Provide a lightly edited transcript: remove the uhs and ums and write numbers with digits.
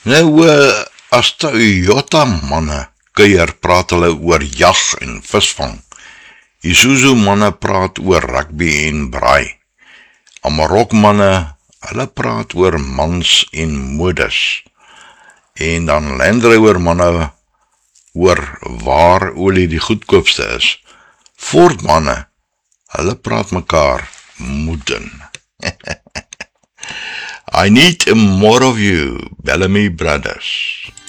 Nou, as Toyota manne kuier, praat hulle oor jag en visvang. Isuzu manne praat oor rugby en braai. Amarok manne, hulle praat oor mans en modes. En dan Land Rover manne oor waar olie die goedkoopste is. Ford manne, hulle praat mekaar moed in. I need more of you, Bellamy Brothers.